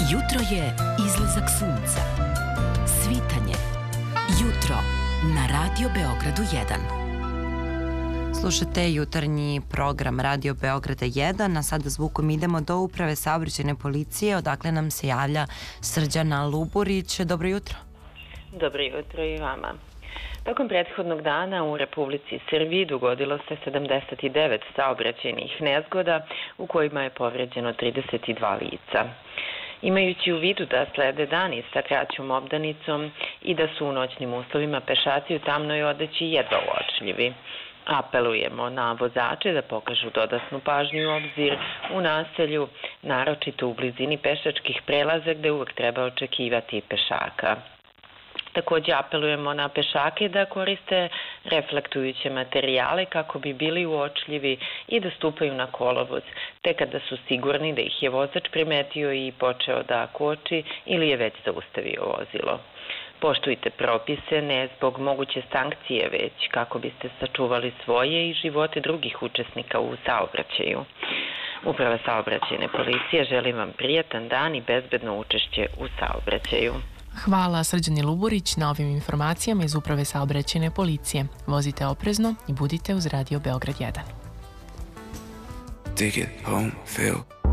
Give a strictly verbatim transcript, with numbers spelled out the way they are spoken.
Jutro je izlazak sunca, svitanje, jutro na Radio Beogradu jedan. Slušate jutarnji program Radio Beograda jedan, a sada zvukom idemo do Uprave saobraćajne policije, odakle nam se javlja Srđana Luburić. Dobro jutro. Dobro jutro i vama. Tokom prethodnog dana u Republici Srbiji dogodilo se sedamdeset devet saobraćajnih nezgoda u kojima je povređeno trideset dva lica. Imajući u vidu da slede dani sa kraćom obdanicom i da su u noćnim uslovima pešaci u tamnoj odeći jedva uočljivi, apelujemo na vozače da pokažu dodatnu pažnju i obzir u naselju, naročito u blizini pešačkih prelaza gde uvek treba očekivati pešaka. Takođe apelujemo na pešake da koriste reflektujuće materijale kako bi bili uočljivi i da stupaju na kolovoz, te kada su sigurni da ih je vozač primetio i počeo da koči ili je već zaustavio vozilo. Poštujte propise ne zbog moguće sankcije, već kako biste sačuvali svoje i živote drugih učesnika u saobraćaju. Uprava saobraćajne policije želi vam prijatan dan i bezbedno učešće u saobraćaju. Hvala Srđani Luburić na ovim informacijama iz Uprave saobraćajne policije. Vozite oprezno i budite uz Radio Beograd jedan. Dig it home, feel